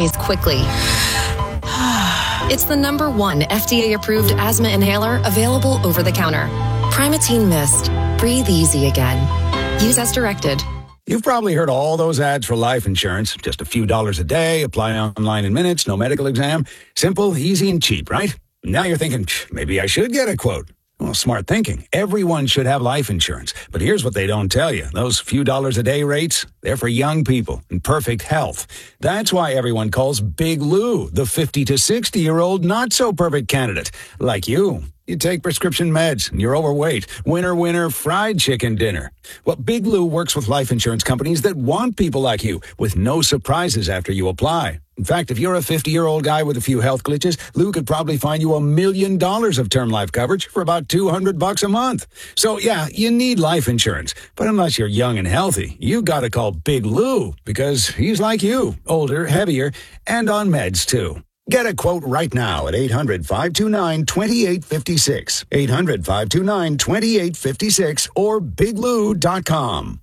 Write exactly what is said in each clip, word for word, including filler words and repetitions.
days quickly. It's the number one F D A-approved asthma inhaler available over the counter. Primatene Mist. Breathe easy again. Use as directed. You've probably heard all those ads for life insurance. Just a few dollars a day, apply online in minutes, no medical exam. Simple, easy, and cheap, right? Now you're thinking, maybe I should get a quote. Well, smart thinking. Everyone should have life insurance. But here's what they don't tell you. Those few dollars a day rates, they're for young people in perfect health. That's why everyone calls Big Lou the fifty to sixty-year-old not-so-perfect candidate. Like you. You take prescription meds, and you're overweight. Winner, winner, fried chicken dinner. Well, Big Lou works with life insurance companies that want people like you, with no surprises after you apply. In fact, if you're a fifty-year-old guy with a few health glitches, Lou could probably find you a million dollars of term life coverage for about two hundred bucks a month. So, yeah, you need life insurance. But unless you're young and healthy, you gotta call Big Lou, because he's like you, older, heavier, and on meds, too. Get a quote right now at eight hundred, five two nine, two eight five six, eight hundred, five two nine, two eight five six, or big lou dot com.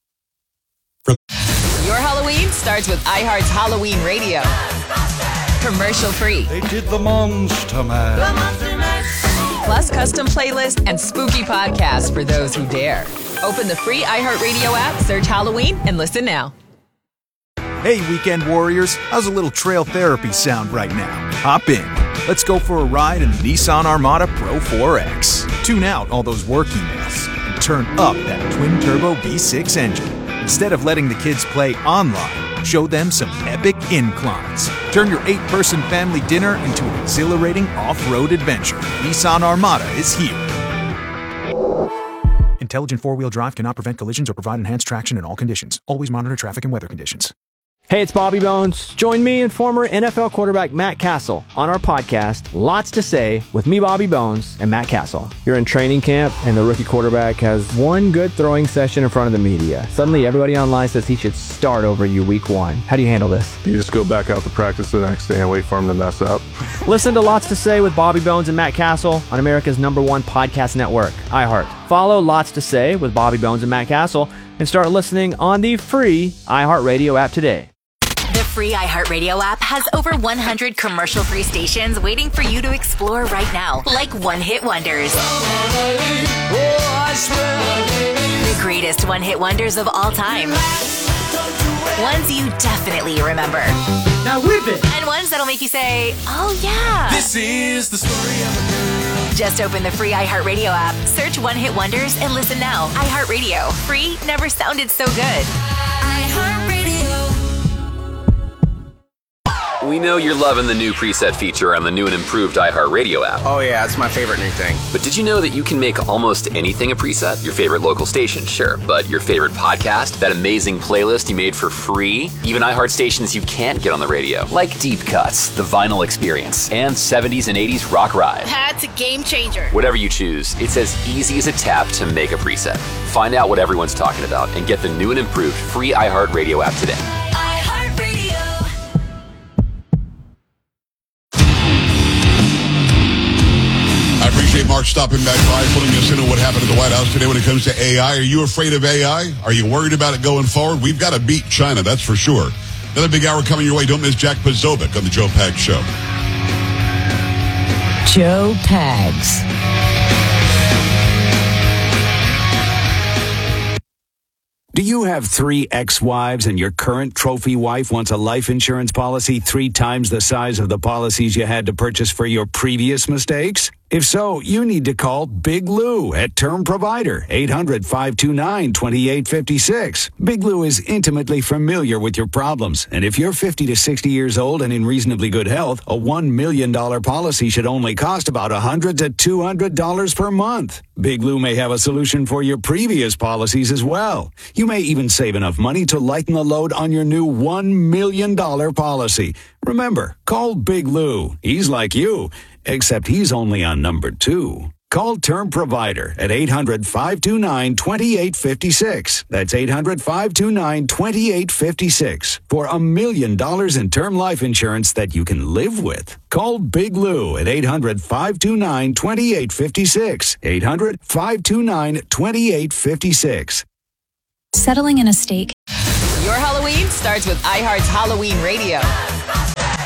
Your Halloween starts with iHeart's Halloween Radio. Commercial free. They did the Monster Mash. The Monster Mash. Plus custom playlist and spooky podcasts for those who dare. Open the free iHeartRadio app, search Halloween, and listen now. Hey, Weekend Warriors, how's a little trail therapy sound right now? Hop in. Let's go for a ride in the Nissan Armada Pro four X. Tune out all those work emails and turn up that twin-turbo V six engine. Instead of letting the kids play online, show them some epic inclines. Turn your eight-person family dinner into an exhilarating off-road adventure. Nissan Armada is here. Intelligent four-wheel drive cannot prevent collisions or provide enhanced traction in all conditions. Always monitor traffic and weather conditions. Hey, it's Bobby Bones. Join me and former N F L quarterback Matt Castle on our podcast, Lots to Say, with me, Bobby Bones, and Matt Castle. You're in training camp, and the rookie quarterback has one good throwing session in front of the media. Suddenly, everybody online says he should start over you week one. How do you handle this? You just go back out to practice the next day and wait for him to mess up. Listen to Lots to Say with Bobby Bones and Matt Castle on America's number one podcast network, iHeart. Follow Lots to Say with Bobby Bones and Matt Castle and start listening on the free iHeartRadio app today. The free iHeartRadio app has over one hundred commercial-free stations waiting for you to explore right now, like one-hit wonders. The greatest one-hit wonders of all time. Ones you definitely remember. Now whip it! And ones that'll make you say, oh yeah. This is the story of a girl. Just open the free iHeartRadio app, search One-Hit Wonders, and listen now. iHeartRadio. Free never sounded so good. iHeartRadio. We know you're loving the new preset feature on the new and improved iHeartRadio app. Oh yeah, it's my favorite new thing. But did you know that you can make almost anything a preset? Your favorite local station, sure. But your favorite podcast, that amazing playlist you made for free, even iHeart stations you can't get on the radio, like Deep Cuts, The Vinyl Experience, and seventies and eighties Rock Ride. That's a game changer. Whatever you choose, it's as easy as a tap to make a preset. Find out what everyone's talking about and get the new and improved free iHeartRadio app today. I appreciate Mark stopping back by, putting us into what happened at the White House today when it comes to A I. Are you afraid of A I? Are you worried about it going forward? We've got to beat China, that's for sure. Another big hour coming your way. Don't miss Jack Posobiec on the Joe Pags Show. Joe Pags. Do you have three ex-wives and your current trophy wife wants a life insurance policy three times the size of the policies you had to purchase for your previous mistakes? If so, you need to call Big Lou at Term Provider, eight hundred, five two nine, two eight five six. Big Lou is intimately familiar with your problems, and if you're fifty to sixty years old and in reasonably good health, a one million dollars policy should only cost about one hundred to two hundred dollars per month. Big Lou may have a solution for your previous policies as well. You may even save enough money to lighten the load on your new one million dollars policy. Remember, call Big Lou. He's like you, except he's only on number two. Call Term Provider at eight hundred, five two nine, two eight five six. That's eight hundred, five two nine, two eight five six for a million dollars in term life insurance that you can live with. Call Big Lou at eight hundred, five two nine, two eight five six. eight hundred, five two nine, two eight five six. Settling in a stake. Your Halloween starts with iHeart's Halloween Radio.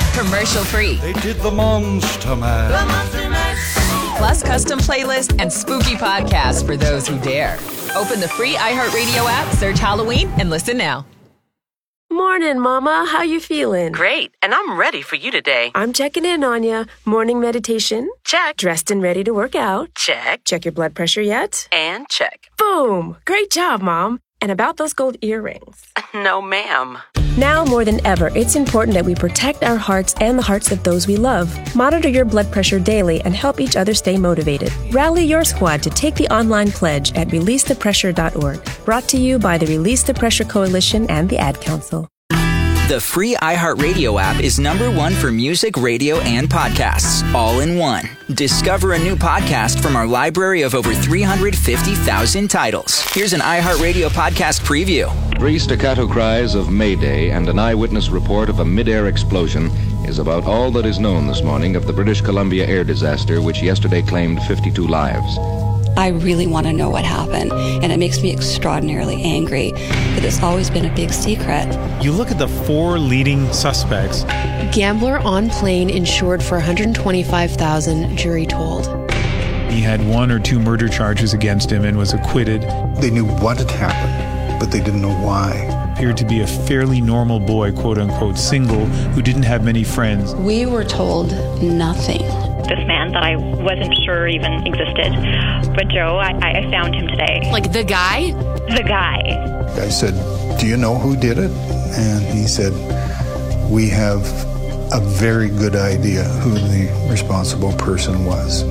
commercial free. They did the Monster Mash. The Monster Mash. Plus custom playlists and spooky podcasts for those who dare. Open the free iHeartRadio app, search Halloween, and listen now. Morning, Mama. How you feeling? Great, and I'm ready for you today. I'm checking in on you. Morning meditation? Check. Dressed and ready to work out? Check. Check your blood pressure yet? And check. Boom! Great job, Mom. And about those gold earrings? No, ma'am. Now more than ever, it's important that we protect our hearts and the hearts of those we love. Monitor your blood pressure daily and help each other stay motivated. Rally your squad to take the online pledge at release the pressure dot org. Brought to you by the Release the Pressure Coalition and the Ad Council. The free iHeartRadio app is number one for music, radio, and podcasts, all in one. Discover a new podcast from our library of over three hundred fifty thousand titles. Here's an iHeartRadio podcast preview. Three staccato cries of Mayday and an eyewitness report of a mid-air explosion is about all that is known this morning of the British Columbia air disaster, which yesterday claimed fifty-two lives. I really want to know what happened, and it makes me extraordinarily angry that it's always been a big secret. You look at the four leading suspects. Gambler on plane insured for one hundred twenty-five thousand dollars, jury told. He had one or two murder charges against him and was acquitted. They knew what had happened, but they didn't know why. Appeared to be a fairly normal boy, quote-unquote, single, who didn't have many friends. We were told nothing. This man that I wasn't sure even existed. But Joe, I, I found him today. Like the guy? The guy. I said, do you know who did it? And he said, we have a very good idea who the responsible person was.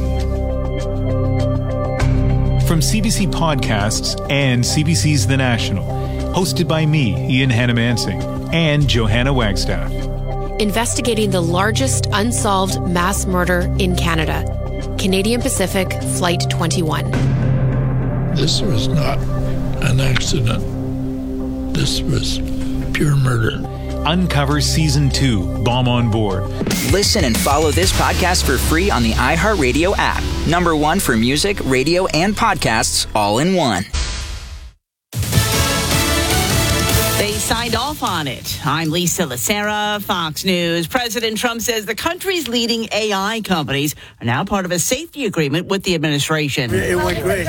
From C B C Podcasts and C B C's The National, hosted by me, Ian Hannamansing, and Johanna Wagstaff. Investigating the largest unsolved mass murder in Canada. Canadian Pacific Flight twenty-one. This was not an accident. This was pure murder. Uncover Season two, Bomb on Board. Listen and follow this podcast for free on the iHeartRadio app. Number one for music, radio, and podcasts, all in one. They signed off on it. I'm Lisa Lacera, Fox News. President Trump says the country's leading A I companies are now part of a safety agreement with the administration. It went great.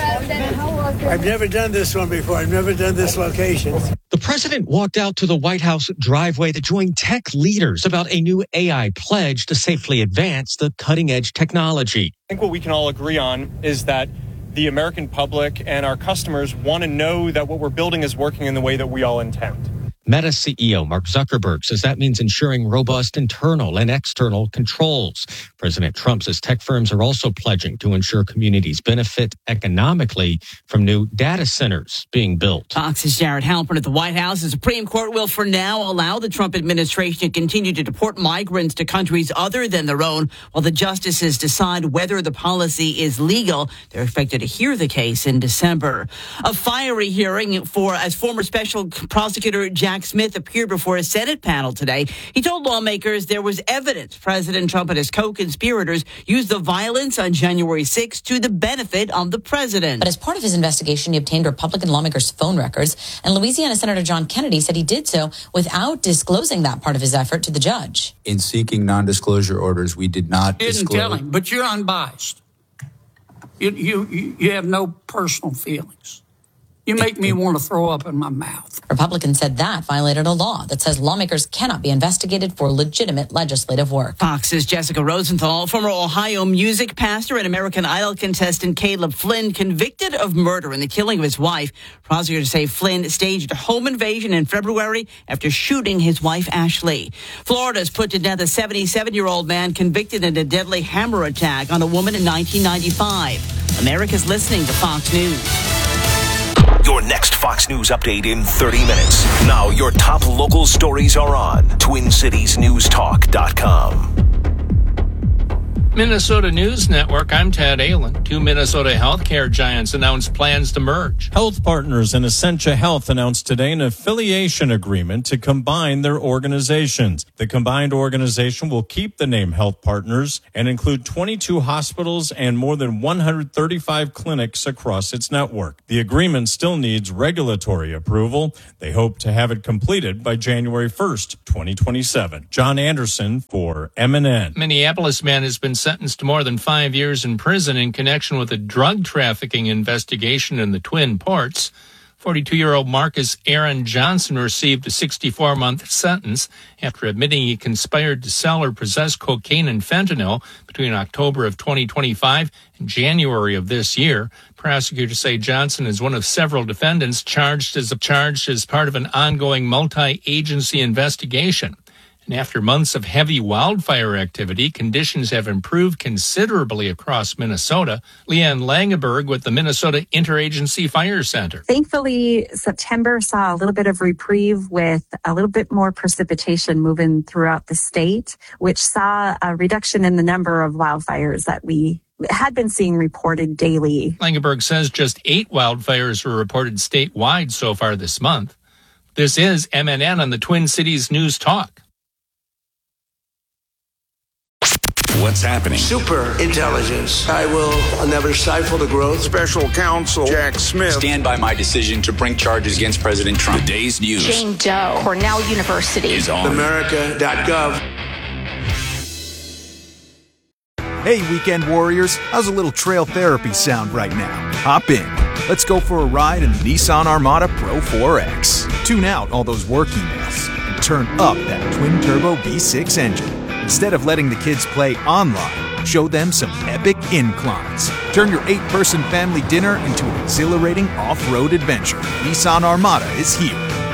I've never done this one before. I've never done this location. The president walked out to the White House driveway to join tech leaders about a new A I pledge to safely advance the cutting-edge technology. I think what we can all agree on is that the American public and our customers want to know that what we're building is working in the way that we all intend. Meta C E O Mark Zuckerberg says that means ensuring robust internal and external controls. President Trump says tech firms are also pledging to ensure communities benefit economically from new data centers being built. Fox's Jared Halpern at the White House. The Supreme Court will for now allow the Trump administration to continue to deport migrants to countries other than their own while the justices decide whether the policy is legal. They're expected to hear the case in December. A fiery hearing for as former special prosecutor Jack Smith appeared before a Senate panel today. He told lawmakers there was evidence President Trump and his co-conspirators used the violence on January sixth to the benefit of the president. But as part of his investigation, he obtained Republican lawmakers' phone records, and Louisiana Senator John Kennedy said he did so without disclosing that part of his effort to the judge. In seeking non-disclosure orders, we did not you didn't disclose. tell him, but you're unbiased. You, you, you have no personal feelings. You make me want to throw up in my mouth. Republicans said that violated a law that says lawmakers cannot be investigated for legitimate legislative work. Fox's Jessica Rosenthal, former Ohio music pastor and American Idol contestant Caleb Flynn, convicted of murder in the killing of his wife. Prosecutors say Flynn staged a home invasion in February after shooting his wife, Ashley. Florida's put to death a seventy-seven-year-old man convicted in a deadly hammer attack on a woman in nineteen ninety-five. America's listening to Fox News. Your next Fox News update in thirty minutes. Now your top local stories are on Twin Cities News Talk dot com. Minnesota News Network, I'm Tad Aylen. Two Minnesota healthcare giants announced plans to merge. Health Partners and Essentia Health announced today an affiliation agreement to combine their organizations. The combined organization will keep the name Health Partners and include twenty-two hospitals and more than one hundred thirty-five clinics across its network. The agreement still needs regulatory approval. They hope to have it completed by January first, twenty twenty-seven. John Anderson for M N N. Minneapolis man has been sentenced to more than five years in prison in connection with a drug trafficking investigation in the Twin Ports. forty-two-year-old Marcus Aaron Johnson received a sixty-four month sentence after admitting he conspired to sell or possess cocaine and fentanyl between October of twenty twenty-five and January of this year. Prosecutors say Johnson is one of several defendants charged as, charged as part of an ongoing multi-agency investigation. And after months of heavy wildfire activity, conditions have improved considerably across Minnesota. Leanne Langenberg with the Minnesota Interagency Fire Center. Thankfully, September saw a little bit of reprieve with a little bit more precipitation moving throughout the state, which saw a reduction in the number of wildfires that we had been seeing reported daily. Langenberg says just eight wildfires were reported statewide so far this month. This is M N N on the Twin Cities News Talk. What's happening? Super intelligence. I will never stifle the growth. Special counsel Jack Smith. Stand by my decision to bring charges against President Trump. The day's news. Jane Doe, Cornell University. Is on. America dot gov. Hey, weekend warriors. How's a little trail therapy sound right now? Hop in. Let's go for a ride in the Nissan Armada Pro four X. Tune out all those work emails and turn up that twin-turbo V six engine. Instead of letting the kids play online, show them some epic inclines. Turn your eight-person family dinner into an exhilarating off-road adventure. Nissan Armada is here.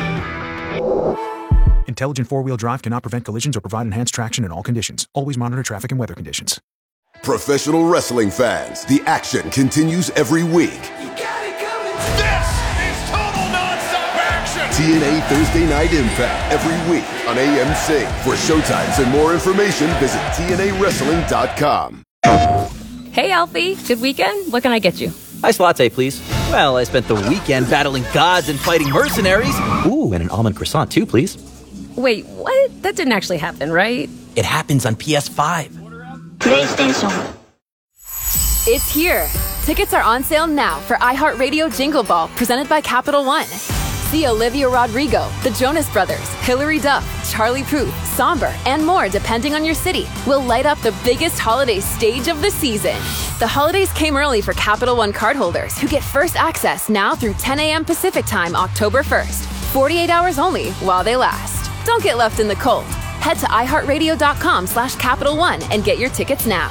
Intelligent four-wheel drive cannot prevent collisions or provide enhanced traction in all conditions. Always monitor traffic and weather conditions. Professional wrestling fans, the action continues every week. You got it coming. This is total nonstop action. T N A Thursday Night Impact every week on A M C. For showtimes and more information, visit T N A wrestling dot com. Hey, Alfie. Good weekend? What can I get you? Iced latte, please. Well, I spent the weekend battling gods and fighting mercenaries. Ooh, and an almond croissant, too, please. Wait, what? That didn't actually happen, right? It happens on P S five. PlayStation. It's here. Tickets are on sale now for iHeartRadio Jingle Ball, presented by Capital One. See Olivia Rodrigo, the Jonas Brothers, Hilary Duff, Charlie Puth, Somber, and more depending on your city. Will light up the biggest holiday stage of the season. The holidays came early for Capital One cardholders who get first access now through ten a.m. Pacific Time, October first. forty-eight hours only while they last. Don't get left in the cold. Head to iHeartRadio.com slash Capital One and get your tickets now.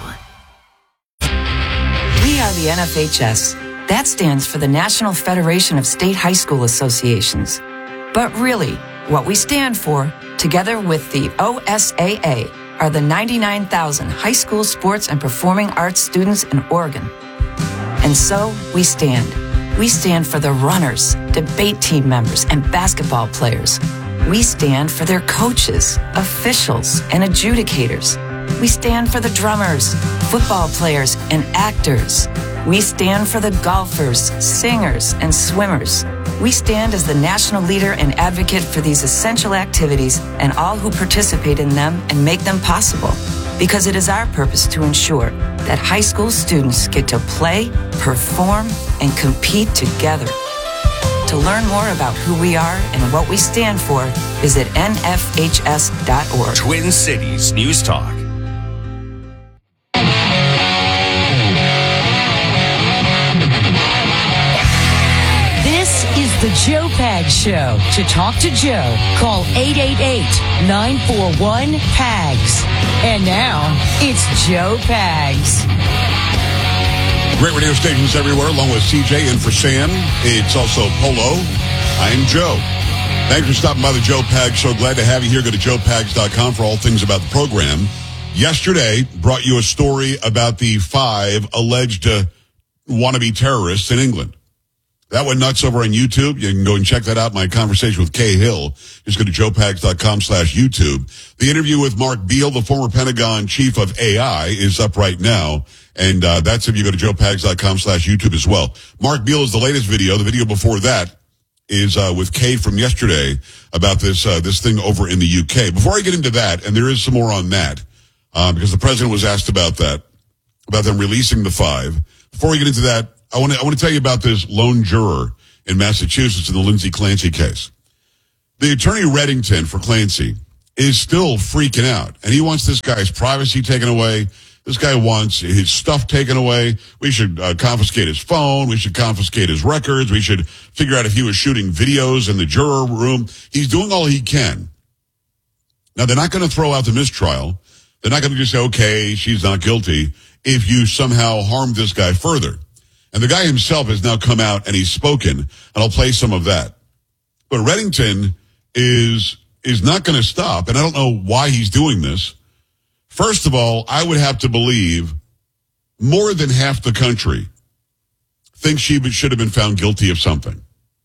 We are the N F H S. That stands for the National Federation of State High School Associations. But really, what we stand for, together with the O S A A, are the ninety-nine thousand high school sports and performing arts students in Oregon. And so, we stand. We stand for the runners, debate team members, and basketball players. We stand for their coaches, officials, and adjudicators. We stand for the drummers, football players, and actors. We stand for the golfers, singers, and swimmers. We stand as the national leader and advocate for these essential activities and all who participate in them and make them possible. Because it is our purpose to ensure that high school students get to play, perform, and compete together. To learn more about who we are and what we stand for, visit N F H S dot org. Twin Cities News Talk. This is the Joe Pags Show. To talk to Joe, call eight eight eight, nine four one, P A G S. And now, it's Joe Pags. Great radio stations everywhere, along with C J and for Sam. It's also Polo. I'm Joe. Thanks for stopping by the Joe Pags Show. Glad to have you here. Go to joe pags dot com for all things about the program. Yesterday, brought you a story about the five alleged uh, wannabe terrorists in England. That went nuts over on YouTube. You can go and check that out, my conversation with Kay Hill. Just go to joe pags dot com slash YouTube. The interview with Mark Beale, the former Pentagon chief of A I, is up right now. And uh, that's if you go to joe pags dot com slash YouTube as well. Mark Beale is the latest video. The video before that is uh, with Kay from yesterday about this uh, this thing over in the U K. Before I get into that, and there is some more on that, uh, because the president was asked about that, about them releasing the five. Before we get into that, I want to I want to tell you about this lone juror in Massachusetts in the Lindsay Clancy case. The attorney Reddington for Clancy is still freaking out, and he wants this guy's privacy taken away. This guy wants his stuff taken away. We should uh, confiscate his phone. We should confiscate his records. We should figure out if he was shooting videos in the juror room. He's doing all he can. Now, they're not going to throw out the mistrial. They're not going to just say, okay, she's not guilty, if you somehow harmed this guy further. And the guy himself has now come out and he's spoken, and I'll play some of that. But Reddington is is not going to stop, and I don't know why he's doing this. First of all, I would have to believe more than half the country thinks she should have been found guilty of something.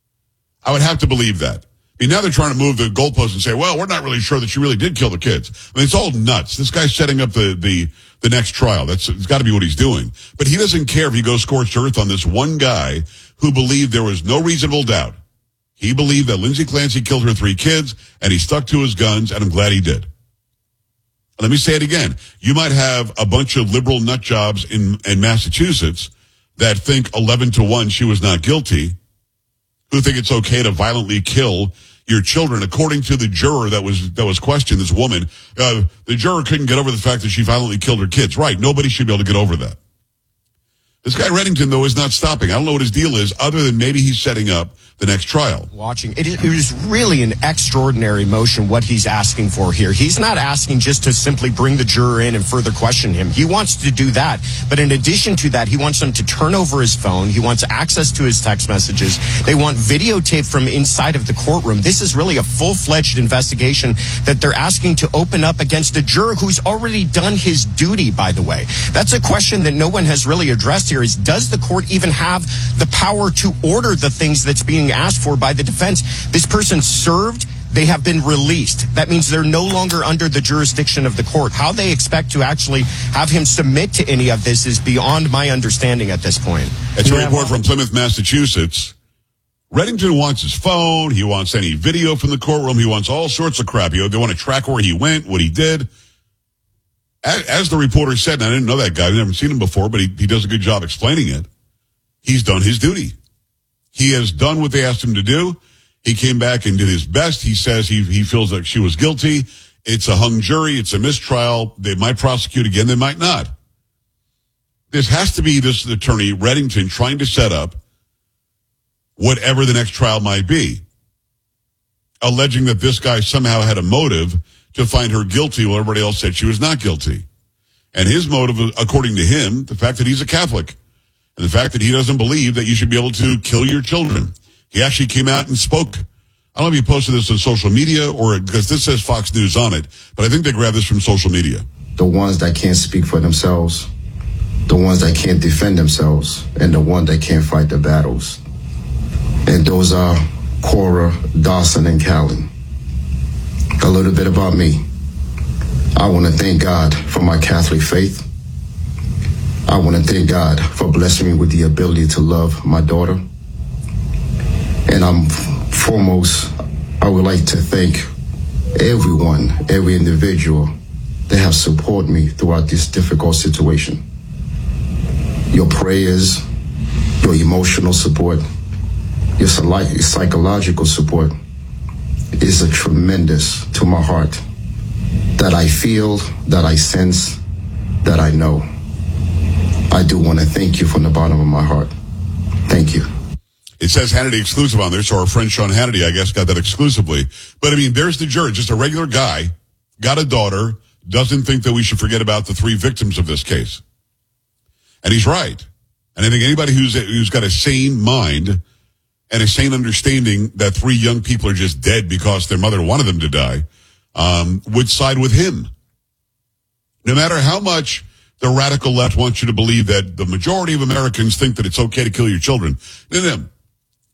I would have to believe that. I mean, now they're trying to move the goalposts and say, well, we're not really sure that she really did kill the kids. I mean, it's all nuts. This guy's setting up the the the next trial. That's it's got to be what he's doing. But he doesn't care if he goes scorched earth on this one guy who believed there was no reasonable doubt. He believed that Lindsay Clancy killed her three kids, and he stuck to his guns, and I'm glad he did. Let me say it again. You might have a bunch of liberal nut jobs in, in Massachusetts that think eleven to one she was not guilty, who think it's okay to violently kill your children. According to the juror that was that was questioned, this woman, uh, the juror couldn't get over the fact that she violently killed her kids. Right, nobody should be able to get over that. This guy Reddington, though, is not stopping. I don't know what his deal is, other than maybe he's setting up the next trial. Watching it, it is really an extraordinary motion what he's asking for here. He's not asking just to simply bring the juror in and further question him. He wants to do that, but in addition to that, he wants them to turn over his phone. He wants access to his text messages. They want videotape from inside of the courtroom. This is really a full-fledged investigation that they're asking to open up against a juror who's already done his duty, by the way. That's a question that no one has really addressed here, is does the court even have the power to order the things that's being asked for by the defense? This person served, they have been released. That means they're no longer under the jurisdiction of the court. How they expect to actually have him submit to any of this is beyond my understanding at this point. It's a report from Plymouth, Massachusetts. Reddington wants his phone. He wants any video from the courtroom. He wants all sorts of crap. They want to track where he went, what he did. As the reporter said, and I didn't know that guy, I've never seen him before, but he, he does a good job explaining it. He's done his duty. He has done what they asked him to do. He came back and did his best. He says he he feels like she was guilty. It's a hung jury. It's a mistrial. They might prosecute again. They might not. This has to be this attorney, Reddington, trying to set up whatever the next trial might be, alleging that this guy somehow had a motive to find her guilty while everybody else said she was not guilty. And his motive, according to him, the fact that he's a Catholic, and the fact that he doesn't believe that you should be able to kill your children. He actually came out and spoke. I don't know if he posted this on social media or, because this says Fox News on it, but I think they grabbed this from social media. The ones that can't speak for themselves, the ones that can't defend themselves, and the one that can't fight the battles. And those are Cora, Dawson, and Callie. A little bit about me. I want to thank God for my Catholic faith. I want to thank God for blessing me with the ability to love my daughter. And I'm foremost, I would like to thank everyone, every individual that have supported me throughout this difficult situation. Your prayers, your emotional support, your psychological support is a tremendous to my heart, that I feel, that I sense, that I know. I do want to thank you from the bottom of my heart. Thank you. It says Hannity exclusive on there, so our friend Sean Hannity, I guess, got that exclusively. But, I mean, there's the juror, just a regular guy, got a daughter, doesn't think that we should forget about the three victims of this case. And he's right. And I think anybody who's who's got a sane mind and a sane understanding that three young people are just dead because their mother wanted them to die, um, would side with him. No matter how much the radical left wants you to believe that the majority of Americans think that it's okay to kill your children. No, no.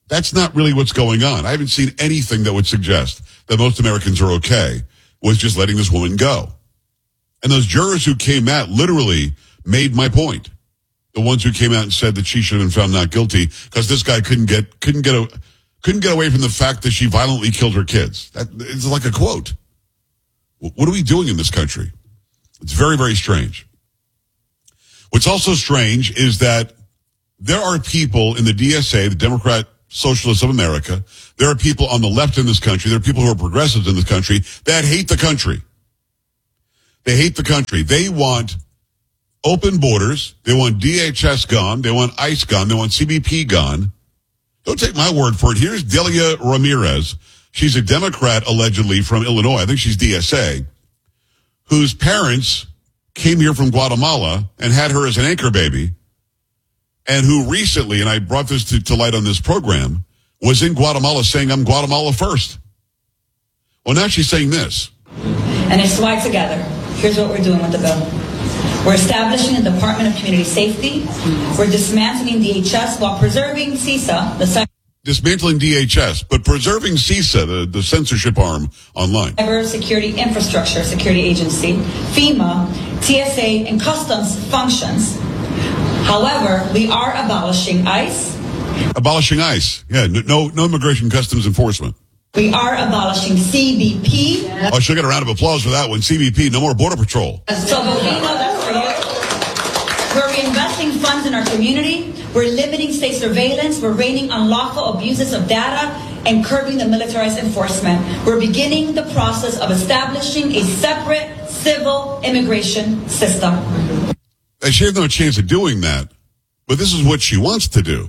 That's not really what's going on. I haven't seen anything that would suggest that most Americans are okay with just letting this woman go. And those jurors who came out literally made my point. The ones who came out and said that she should have been found not guilty because this guy couldn't get couldn't get a, couldn't get away from the fact that she violently killed her kids. That it's like a quote. What are we doing in this country? It's very, very strange. What's also strange is that there are people in the D S A, the Democrat Socialists of America, there are people on the left in this country, there are people who are progressives in this country that hate the country. They hate the country. They want open borders. They want D H S gone. They want ICE gone. They want C B P gone. Don't take my word for it. Here's Delia Ramirez. She's a Democrat, allegedly, from Illinois. I think she's D S A, whose parents came here from Guatemala and had her as an anchor baby, and who recently, and I brought this to, to light on this program, was in Guatemala saying, I'm Guatemala first. Well, now she's saying this. And it's why together, here's what we're doing with the bill. We're establishing a Department of Community Safety. We're dismantling D H S while preserving CISA, the cyber Dismantling D H S, but preserving CISA, the, the censorship arm online. Cyber Security Infrastructure Security Agency, FEMA, T S A, and customs functions. However, we are abolishing ICE. Abolishing ICE. Yeah, no, no immigration customs enforcement. We are abolishing C B P. Oh, she'll get a round of applause for that one. C B P, no more Border Patrol. So, but we know that's for you. We're reinvesting funds in our community. We're limiting state surveillance. We're reining unlawful abuses of data and curbing the militarized enforcement. We're beginning the process of establishing a separate civil immigration system. And she has no chance of doing that, but this is what she wants to do.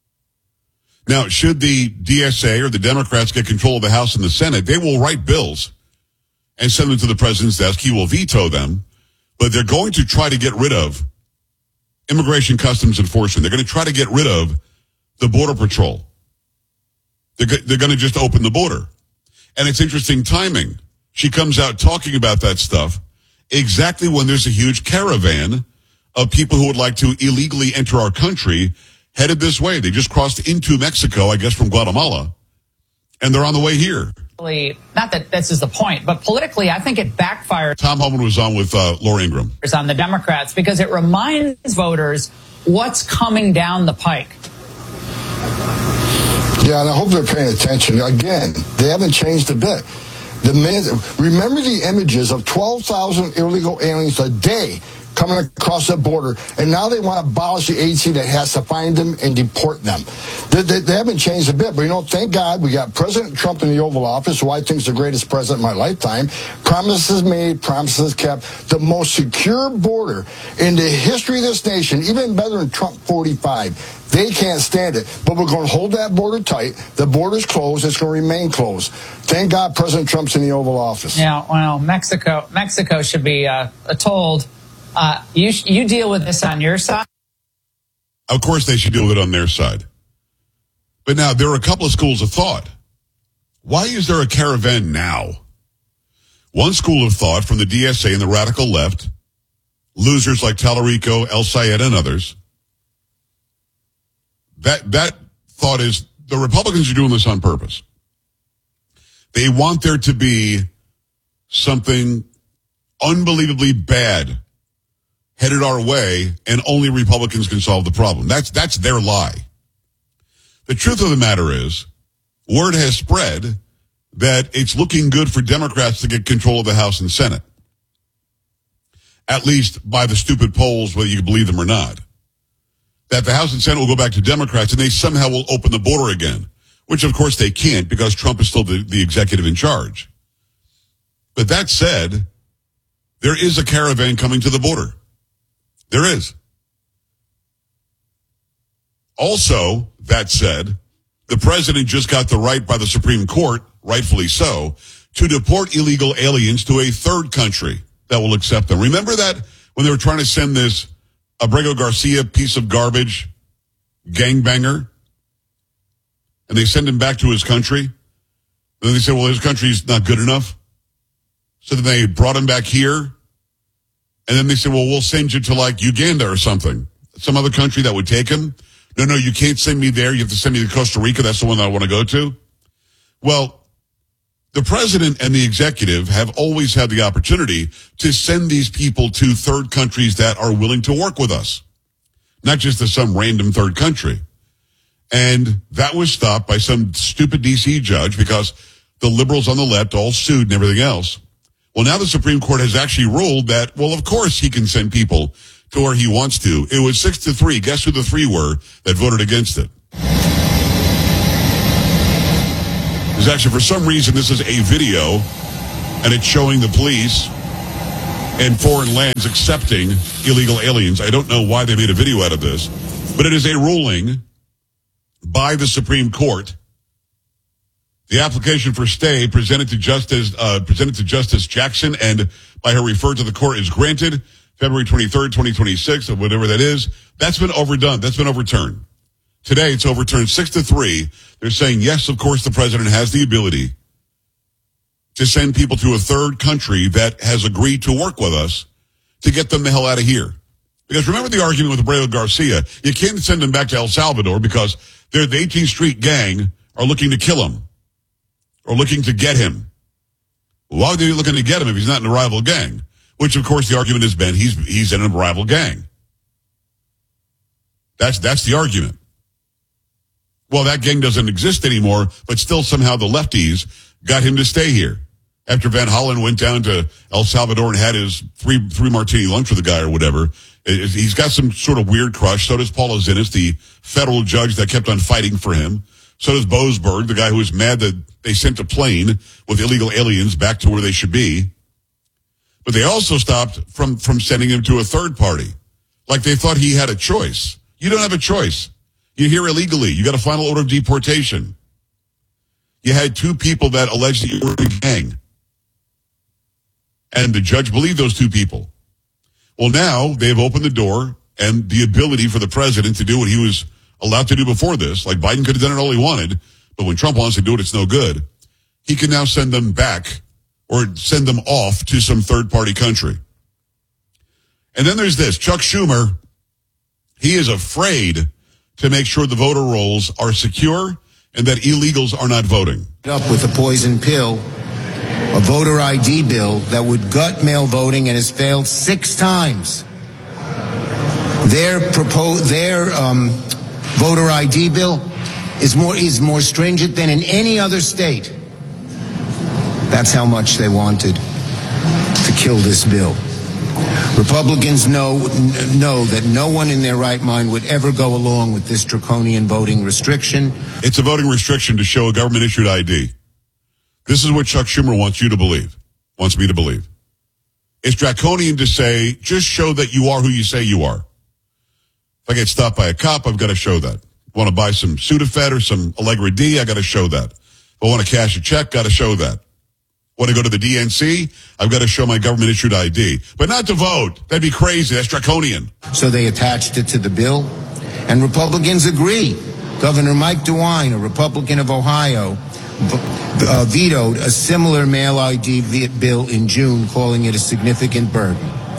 Now, should the D S A or the Democrats get control of the House and the Senate, they will write bills and send them to the president's desk. He will veto them, but they're going to try to get rid of Immigration Customs Enforcement. They're going to try to get rid of the Border Patrol. They're, they're going to just open the border. And it's interesting timing. She comes out talking about that stuff exactly when there's a huge caravan of people who would like to illegally enter our country headed this way. They just crossed into Mexico, I guess, from Guatemala, and they're on the way here. Not that this is the point, but politically, I think it backfired. Tom Homan was on with uh, Laura Ingraham. On the Democrats, because it reminds voters what's coming down the pike. Yeah, and I hope they're paying attention. Again, they haven't changed a bit. The minute, remember the images of twelve thousand illegal aliens a day coming across the border, and now they want to abolish the agency that has to find them and deport them. They, they, they haven't changed a bit, but you know, thank God we got President Trump in the Oval Office, who I think is the greatest president of my lifetime. Promises made, promises kept. The most secure border in the history of this nation, even better than Trump forty-five. They can't stand it, but we're going to hold that border tight. The border's closed. It's going to remain closed. Thank God President Trump's in the Oval Office. Yeah, well, Mexico, Mexico should be uh, told, Uh, you you deal with this on your side? Of course they should deal with it on their side. But now, there are a couple of schools of thought. Why is there a caravan now? One school of thought from the D S A and the radical left, losers like Tallarico, El Sayed, and others, that, that thought is the Republicans are doing this on purpose. They want there to be something unbelievably bad headed our way, and only Republicans can solve the problem. That's that's their lie. The truth of the matter is, word has spread that it's looking good for Democrats to get control of the House and Senate. At least by the stupid polls, whether you believe them or not. That the House and Senate will go back to Democrats, and they somehow will open the border again. Which, of course, they can't, because Trump is still the, the executive in charge. But that said, there is a caravan coming to the border. There is. Also, that said, the president just got the right by the Supreme Court, rightfully so, to deport illegal aliens to a third country that will accept them. Remember that when they were trying to send this Abrego Garcia piece of garbage gangbanger, and they send him back to his country? And then they said, well, his country's not good enough. So then they brought him back here. And then they said, well, we'll send you to like Uganda or something, some other country that would take him. No, no, you can't send me there. You have to send me to Costa Rica. That's the one that I want to go to. Well, the president and the executive have always had the opportunity to send these people to third countries that are willing to work with us, not just to some random third country. And that was stopped by some stupid D C judge because the liberals on the left all sued and everything else. Well, now the Supreme Court has actually ruled that, well, of course he can send people to where he wants to. It was six to three. Guess who the three were that voted against it? There's actually, for some reason, this is a video, and it's showing the police in foreign lands accepting illegal aliens. I don't know why they made a video out of this, but it is a ruling by the Supreme Court. The application for stay presented to Justice uh, presented to Justice Jackson and by her referred to the court is granted February twenty-third, twenty twenty-six, or whatever that is. That's been overdone. That's been overturned. Today, it's overturned six to three. They're saying, yes, of course, the president has the ability to send people to a third country that has agreed to work with us to get them the hell out of here. Because remember the argument with Abreu Garcia. You can't send him back to El Salvador because they're the eighteenth Street gang are looking to kill him or looking to get him. Why would they be looking to get him if he's not in a rival gang? Which, of course, the argument has been he's he's in a rival gang. That's that's the argument. Well, that gang doesn't exist anymore, but still somehow the lefties got him to stay here. After Van Hollen went down to El Salvador and had his three three martini lunch with the guy or whatever, he's got some sort of weird crush. So does Paul Azinis, the federal judge that kept on fighting for him. So does Boasberg, the guy who was mad that they sent a plane with illegal aliens back to where they should be. But they also stopped from, from sending him to a third party. Like they thought he had a choice. You don't have a choice. You're here illegally. You got a final order of deportation. You had two people that alleged that you were in a gang. And the judge believed those two people. Well, now they've opened the door and the ability for the president to do what he was allowed to do before this. Like Biden could have done it all he wanted, but when Trump wants to do it, it's no good. He can now send them back or send them off to some third-party country. And then there's this. Chuck Schumer, he is afraid to make sure the voter rolls are secure and that illegals are not voting. Up with a poison pill, a voter I D bill that would gut mail voting and has failed six times. Their propose, their um, voter I D bill is more is more stringent than in any other state. That's how much they wanted to kill this bill. Republicans know know that no one in their right mind would ever go along with this draconian voting restriction. It's a voting restriction to show a government-issued I D. This is what Chuck Schumer wants you to believe, wants me to believe. It's draconian to say, just show that you are who you say you are. If I get stopped by a cop, I've got to show that. If I want to buy some Sudafed or some Allegra D, I got to show that. If I want to cash a check, got to show that. Want to go to the D N C? I've got to show my government-issued I D. But not to vote. That'd be crazy. That's draconian. So they attached it to the bill, and Republicans agree. Governor Mike DeWine, a Republican of Ohio, uh, vetoed a similar mail I D bill in June, calling it a significant burden.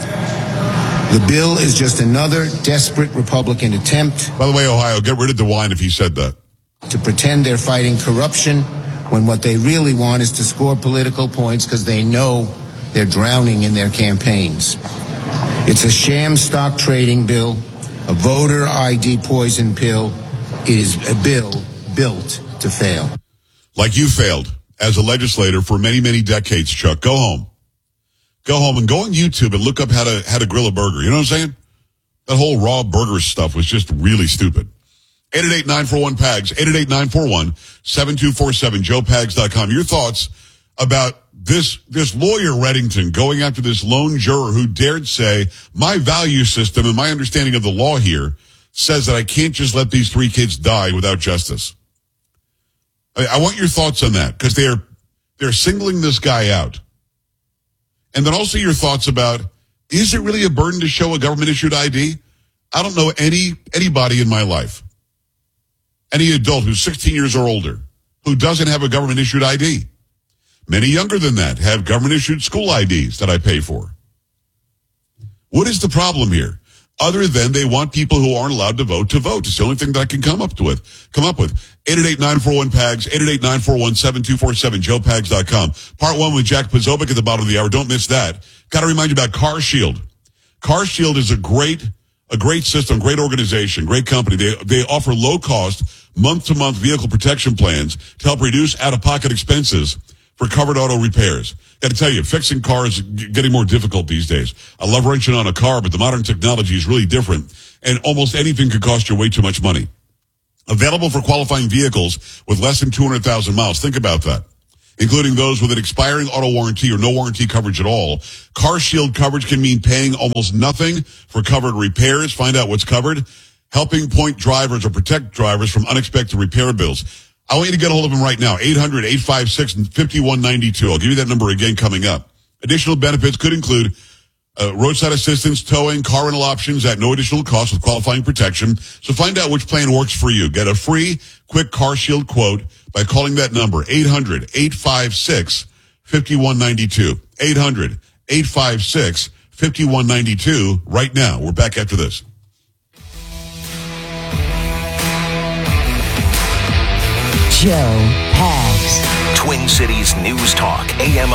The bill is just another desperate Republican attempt. By the way, Ohio, get rid of DeWine if he said that. To pretend they're fighting corruption when what they really want is to score political points because they know they're drowning in their campaigns. It's a sham stock trading bill, a voter I D poison pill. It is a bill built to fail. Like you failed as a legislator for many, many decades, Chuck. Go home. Go home and go on YouTube and look up how to how to grill a burger. You know what I'm saying? That whole raw burger stuff was just really stupid. eight eight eight, nine four one, P A G S, eight eight eight, nine four one, seven two four seven, joe pags dot com. Your thoughts about this this lawyer Reddington going after this lone juror who dared say, my value system and my understanding of the law here says that I can't just let these three kids die without justice. I, I want your thoughts on that because they're they're singling this guy out. And then also your thoughts about, is it really a burden to show a government-issued I D? I don't know any anybody in my life, any adult who's sixteen years or older, who doesn't have a government-issued I D. Many younger than that have government-issued school I Ds that I pay for. What is the problem here? other than they want people who aren't allowed to vote to vote. It's the only thing that I can come up with. Come up with. eight eight eight, nine four one, P A G S, eight eight eight, nine four one, seven two four seven, joe pags dot com. Part one with Jack Pozobic at the bottom of the hour. Don't miss that. Got to remind you about Car Shield. Car Shield is a great, a great system, great organization, great company. They, they offer low cost, month to month vehicle protection plans to help reduce out of pocket expenses for covered auto repairs. Got to tell you, fixing cars is getting more difficult these days. I love wrenching on a car, but the modern technology is really different, and almost anything could cost you way too much money. Available for qualifying vehicles with less than two hundred thousand miles. Think about that. Including those with an expiring auto warranty or no warranty coverage at all. Car Shield coverage can mean paying almost nothing for covered repairs. Find out what's covered. Helping point drivers or protect drivers from unexpected repair bills. I want you to get a hold of them right now. eight hundred, eight five six, five one nine two. I'll give you that number again coming up. Additional benefits could include uh, roadside assistance, towing, car rental options at no additional cost with qualifying protection. So find out which plan works for you. Get a free, quick Car Shield quote by calling that number, eight hundred, eight five six, five one nine two. eight hundred, eight five six, five one nine two right now. We're back after this. Joe Pags. Twin Cities News Talk, A M